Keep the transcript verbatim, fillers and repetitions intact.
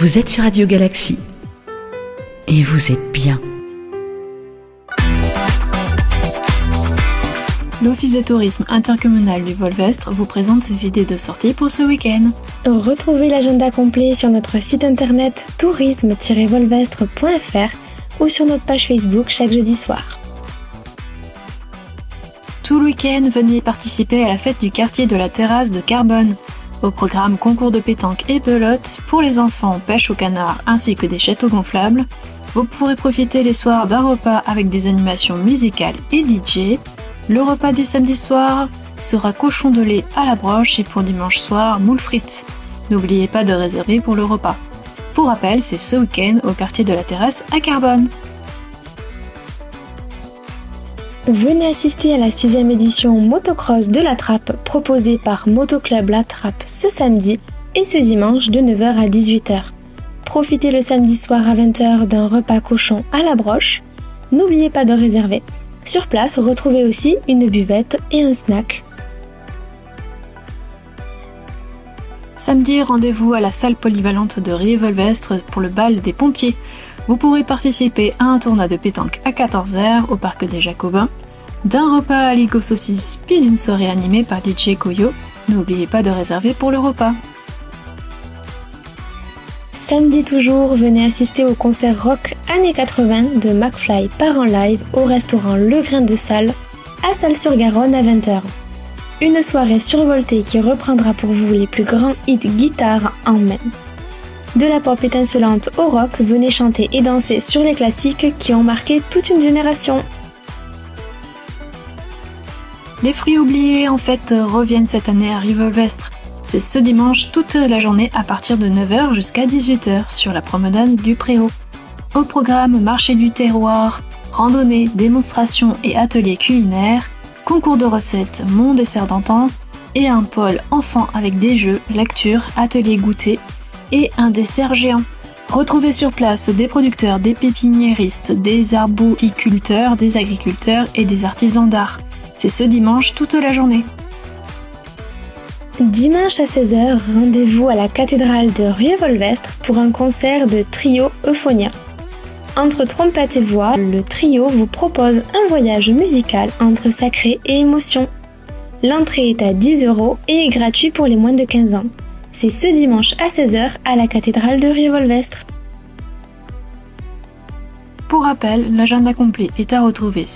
Vous êtes sur Radio Galaxie et vous êtes bien. L'Office de tourisme intercommunal du Volvestre vous présente ses idées de sortie pour ce week-end. Retrouvez l'agenda complet sur notre site internet tourisme tiret volvestre point f r ou sur notre page Facebook chaque jeudi soir. Tout le week-end, venez participer à la fête du quartier de la Terrasse de Carbone. Au programme concours de pétanque et pelote, pour les enfants, pêche au canard ainsi que des châteaux gonflables. Vous pourrez profiter les soirs d'un repas avec des animations musicales et D J. Le repas du samedi soir sera cochon de lait à la broche et pour dimanche soir, moules frites. N'oubliez pas de réserver pour le repas. Pour rappel, c'est ce week-end au quartier de la Terrasse à Carbone. Venez assister à la sixième édition motocross de la Trappe proposée par Motoclub La Trappe ce samedi et ce dimanche de neuf heures à dix-huit heures. Profitez le samedi soir à vingt heures d'un repas cochon à la broche. N'oubliez pas de réserver. Sur place, retrouvez aussi une buvette et un snack. Samedi, rendez-vous à la salle polyvalente de Rieux-Volvestre pour le bal des pompiers. Vous pourrez participer à un tournoi de pétanque à quatorze heures au parc des Jacobins, d'un repas à Ligo Saucisse puis d'une soirée animée par D J Koyo. N'oubliez pas de réserver pour le repas. Samedi toujours, venez assister au concert rock années quatre-vingts de McFly part en live au restaurant Le Grain de Salle à Salles-sur-Garonne à vingt heures. Une soirée survoltée qui reprendra pour vous les plus grands hits guitare en main. De la pop étincelante au rock, venez chanter et danser sur les classiques qui ont marqué toute une génération. Les fruits oubliés en fait reviennent cette année à Rieux-Volvestre. C'est ce dimanche toute la journée à partir de neuf heures jusqu'à dix-huit heures sur la promenade du Préau. Au programme marché du terroir, randonnée, démonstrations et ateliers culinaires, concours de recettes, mon dessert d'antan et un pôle enfants avec des jeux, lecture, ateliers goûter et un dessert géant. Retrouvez sur place des producteurs, des pépiniéristes, des arboriculteurs, des agriculteurs et des artisans d'art. C'est ce dimanche toute la journée. Dimanche à seize heures, rendez-vous à la cathédrale de Rieux-Volvestre pour un concert de trio Euphonia. Entre trompette et voix, le trio vous propose un voyage musical entre sacré et émotion. L'entrée est à dix euros et est gratuite pour les moins de quinze ans. C'est ce dimanche à seize heures à la cathédrale de Rieux-Volvestre. Pour rappel, l'agenda complet est à retrouver